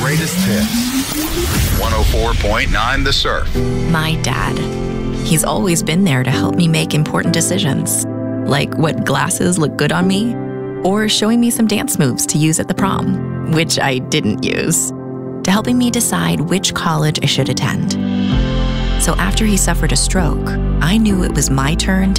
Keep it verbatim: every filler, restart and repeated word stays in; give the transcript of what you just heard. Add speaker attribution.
Speaker 1: greatest hits. one oh four point nine The Surf.
Speaker 2: My dad. He's always been there to help me make important decisions, like what glasses look good on me, or showing me some dance moves to use at the prom, which I didn't use, to helping me decide which college I should attend. So after he suffered a stroke, I knew it was my turn to